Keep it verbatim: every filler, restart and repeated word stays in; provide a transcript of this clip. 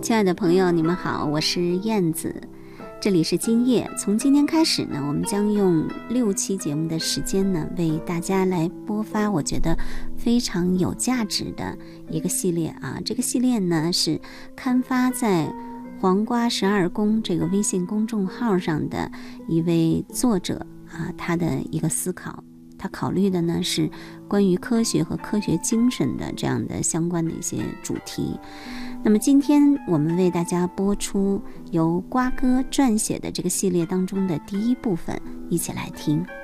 亲爱的朋友，你们好，我是燕子，这里是今夜。从今天开始呢，我们将用六期节目的时间呢，为大家来播发我觉得非常有价值的一个系列啊。这个系列呢是刊发在黄瓜十二宫这个微信公众号上的一位作者啊，他的一个思考。他考虑的呢是关于科学和科学精神的这样的相关的一些主题。那么今天我们为大家播出由瓜哥撰写的这个系列当中的第一部分，一起来听。